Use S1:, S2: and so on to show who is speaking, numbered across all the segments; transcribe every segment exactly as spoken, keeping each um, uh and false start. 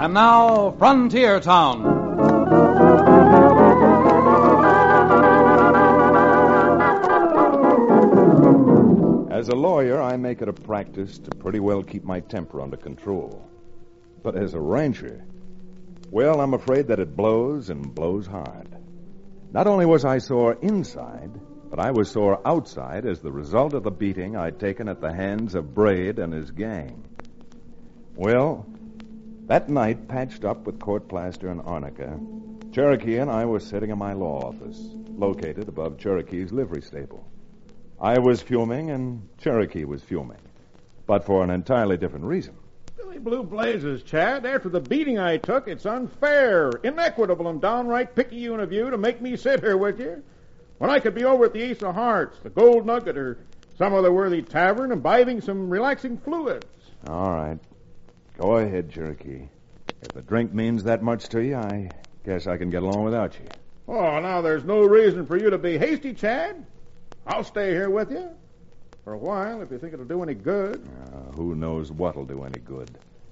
S1: And now, Frontier Town.
S2: As a lawyer, I make it a practice to pretty well keep my temper under control. But as a rancher, well, I'm afraid that it blows and blows hard. Not only was I sore inside, but I was sore outside as the result of the beating I'd taken at the hands of Braid and his gang. Well, that night, patched up with court plaster and arnica, Cherokee and I were sitting in my law office, located above Cherokee's livery stable. I was fuming, and Cherokee was fuming, but for an entirely different reason.
S3: Billy Blue Blazes, Chad. After the beating I took, it's unfair, inequitable, and downright picayune of you to make me sit here with you when I could be over at the Ace of Hearts, the Gold Nugget, or some other worthy tavern imbibing some relaxing fluids.
S2: All right. Go ahead, Cherokee. If the drink means that much to you, I guess I can get along without you.
S3: Oh, now there's no reason for you to be hasty, Chad. I'll stay here with you for a while if you think it'll do any good.
S2: Uh, who knows what'll do any good.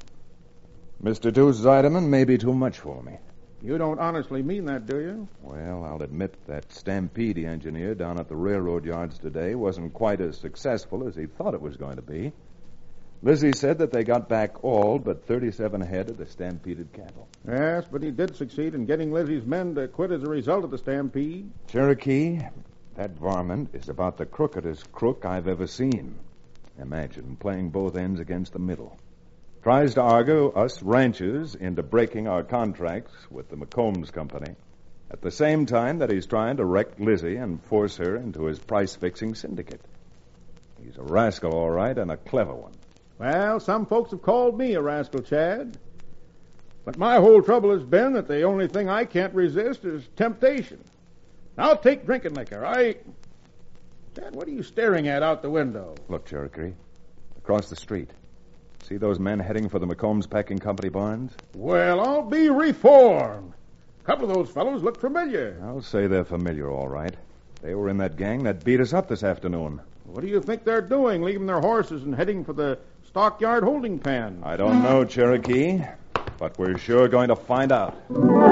S2: Mister Two Zeideman may be too much for me.
S3: You don't honestly mean that, do you?
S2: Well, I'll admit that Stampede he engineered down at the railroad yards today wasn't quite as successful as he thought it was going to be. Lizzie said that they got back all but thirty-seven head of the stampeded cattle.
S3: Yes, but he did succeed in getting Lizzie's men to quit as a result of the stampede.
S2: Cherokee, that varmint is about the crookedest crook I've ever seen. Imagine playing both ends against the middle. Tries to argue us ranchers into breaking our contracts with the McCombs Company at the same time that he's trying to wreck Lizzie and force her into his price-fixing syndicate. He's a rascal, all right, and a clever one.
S3: Well, some folks have called me a rascal, Chad. But my whole trouble has been that the only thing I can't resist is temptation. I'll take drinking liquor. I... Chad, what are you staring at out the window?
S2: Look, Cherokee. Across the street. See those men heading for the McCombs Packing Company barns?
S3: Well, I'll be reformed. A couple of those fellows look familiar.
S2: I'll say they're familiar, all right. They were in that gang that beat us up this afternoon.
S3: What do you think they're doing, leaving their horses and heading for the stockyard holding pen?
S2: I don't know, Cherokee, but we're sure going to find out.